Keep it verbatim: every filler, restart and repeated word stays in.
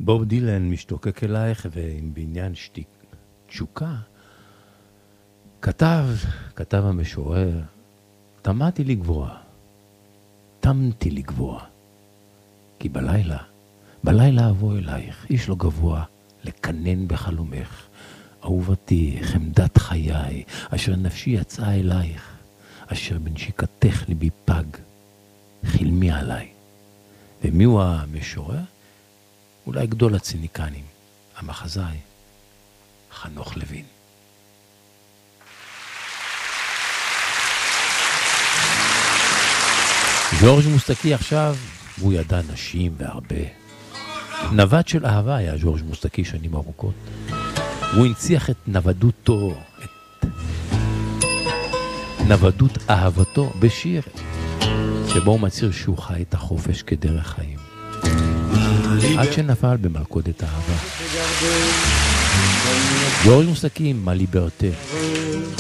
בוב דילן משתוקק אלייך, ועם בעניין שתיק, תשוקה, כתב, כתב המשורר, תמתי לי גבוהה, תמתי לי גבוהה, כי בלילה, בלילה אבוא אלייך, איש לא גבוה, לקנן בחלומך, אהובתי, חמדת חיי, אשר נפשי יצאה אלייך, אשר בנשיקתך ליבי פג, חלמי עליי. ומי הוא המשורר? אולי גדול הציניקנים, המחזאי, חנוך לוין. ז'ורג' מוסטקי עכשיו, הוא ידע נשים והרבה. נווט של אהבה היה ז'ורג' מוסטקי שנים ארוכות. הוא הנציח את נוודותו, את נוודות אהבתו בשיר, שבו הוא מצהיר שהוא חי את החופש כדרך חיים. עד שנפל במלכודת האהבה. ז'ורג' מוסטקי, מה ליברטה.